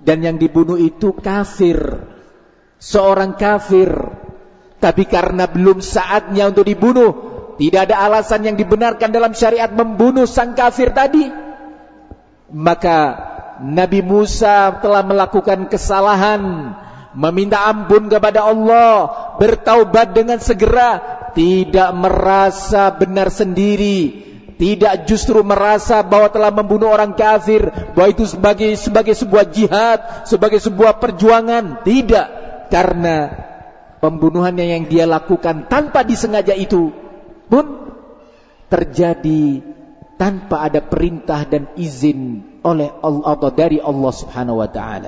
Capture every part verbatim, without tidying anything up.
Dan yang dibunuh itu kafir, seorang kafir. Tapi karena belum saatnya untuk dibunuh, tidak ada alasan yang dibenarkan dalam syariat membunuh sang kafir tadi, maka Nabi Musa telah melakukan kesalahan, meminta ampun kepada Allah, bertaubat dengan segera, tidak merasa benar sendiri, tidak justru merasa bahwa telah membunuh orang kafir, bahwa itu sebagai sebagai sebuah jihad, sebagai sebuah perjuangan. Tidak, karena pembunuhannya yang dia lakukan tanpa disengaja itu pun terjadi tanpa ada perintah dan izin oleh Allah atau dari Allah Subhanahu wa taala.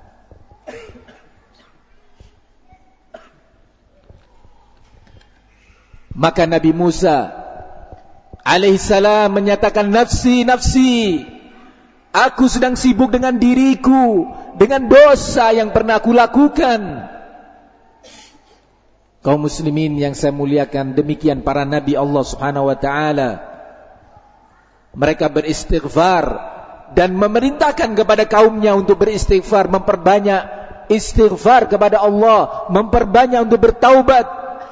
Maka Nabi Musa alaihissalam menyatakan, nafsi, nafsi, aku sedang sibuk dengan diriku, dengan dosa yang pernah aku lakukan. Kaum muslimin yang saya muliakan, demikian para nabi Allah Subhanahu wa taala. Mereka beristighfar dan memerintahkan kepada kaumnya untuk beristighfar, memperbanyak istighfar kepada Allah, memperbanyak untuk bertaubat.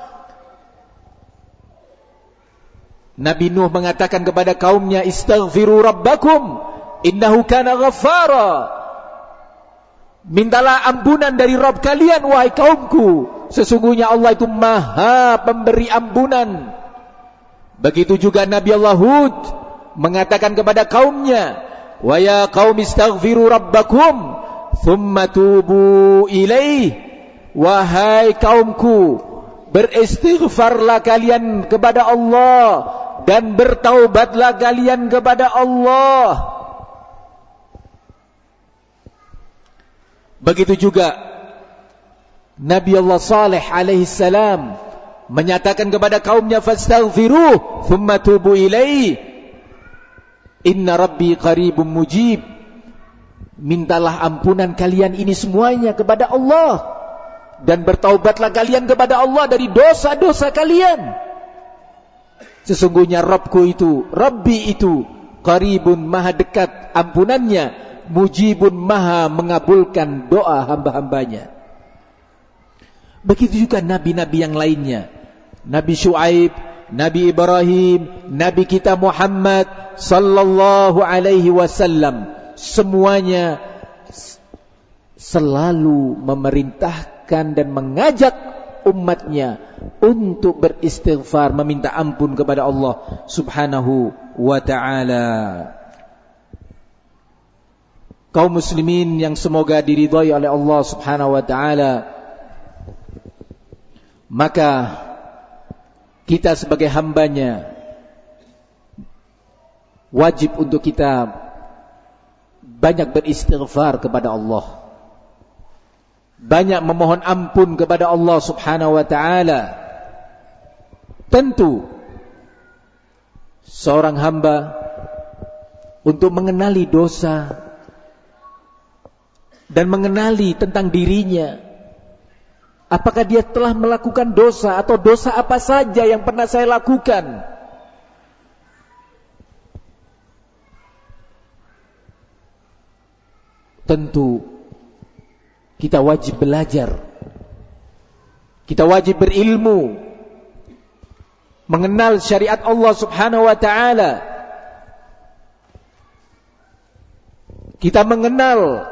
Nabi Nuh mengatakan kepada kaumnya, istaghfiru rabbakum innahu kana ghaffara. Mintalah ampunan dari Rabb kalian, wahai kaumku, sesungguhnya Allah itu maha pemberi ampunan. Begitu juga Nabi Allah Hud mengatakan kepada kaumnya, wa ya qaumi istaghfiru rabbakum thumma tubu ilaih. Wahai kaumku, beristighfarlah kalian kepada Allah dan bertaubatlah kalian kepada Allah. Begitu juga Nabi Allah Saleh alaihi salam menyatakan kepada kaumnya, fastaghfiruh thumma tubu ilaihi inna rabbi qaribun mujib. Mintalah ampunan kalian ini semuanya kepada Allah dan bertaubatlah kalian kepada Allah dari dosa-dosa kalian. Sesungguhnya Rabbku itu, Rabbi itu qaribun, maha dekat ampunannya, mujibun, maha mengabulkan doa hamba-hambanya. Begitu juga nabi-nabi yang lainnya, Nabi Syuaib, Nabi Ibrahim, Nabi kita Muhammad sallallahu alaihi wasallam, semuanya selalu memerintahkan dan mengajak umatnya untuk beristighfar, meminta ampun kepada Allah Subhanahu wa ta'ala. Kaum muslimin yang semoga diridhai oleh Allah Subhanahu wa ta'ala, maka kita sebagai hambanya wajib untuk kita banyak beristighfar kepada Allah, banyak memohon ampun kepada Allah Subhanahu wa ta'ala. Tentu seorang hamba untuk mengenali dosa dan mengenali tentang dirinya, apakah dia telah melakukan dosa atau dosa apa saja yang pernah saya lakukan. Tentu kita wajib belajar, kita wajib berilmu, mengenal syariat Allah Subhanahu wa ta'ala. Kita mengenal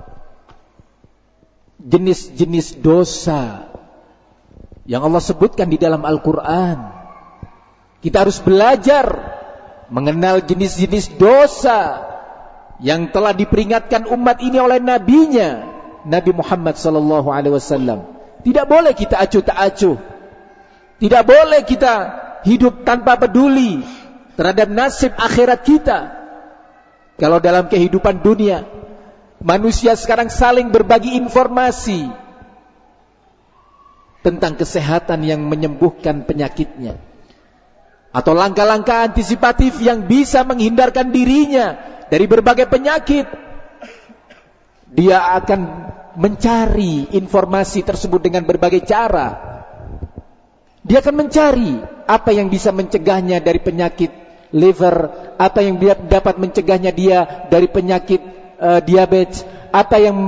jenis-jenis dosa yang Allah sebutkan di dalam Al-Quran. Kita harus belajar mengenal jenis-jenis dosa yang telah diperingatkan umat ini oleh nabinya, Nabi Muhammad sallallahu alaihi wasallam. Tidak boleh kita acuh tak acuh, tidak boleh kita hidup tanpa peduli terhadap nasib akhirat kita. Kalau dalam kehidupan dunia, manusia sekarang saling berbagi informasi tentang kesehatan yang menyembuhkan penyakitnya, atau langkah-langkah antisipatif yang bisa menghindarkan dirinya dari berbagai penyakit. Dia akan mencari informasi tersebut dengan berbagai cara. Dia akan mencari apa yang bisa mencegahnya dari penyakit liver, apa yang dapat mencegahnya dia dari penyakit uh, diabetes, apa yang